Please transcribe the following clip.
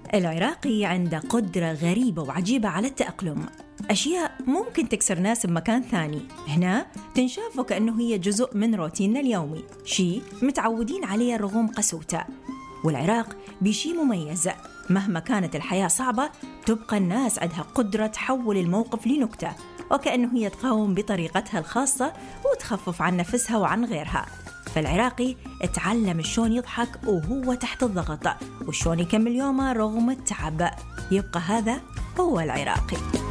العراقي عنده قدرة غريبة وعجيبة على التأقلم. أشياء ممكن تكسر ناس بمكان ثاني هنا تنشاف وكأنه هي جزء من روتيننا اليومي، شيء متعودين عليه رغم قسوته. والعراق بشي مميز، مهما كانت الحياة صعبة تبقى الناس عندها قدرة تحول الموقف لنكتة، وكأنه هي تقاوم بطريقتها الخاصة وتخفف عن نفسها وعن غيرها. فالعراقي اتعلم شلون يضحك وهو تحت الضغط، وشلون يكمل يومه رغم التعب. يبقى هذا هو العراقي.